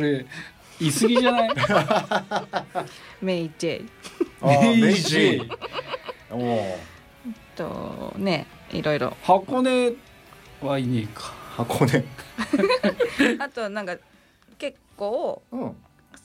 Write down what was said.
れ言い過ぎじゃない？ メイジェイメイジェイおとね、いろいろ箱根はいねえか。 箱根あとなんか結構うん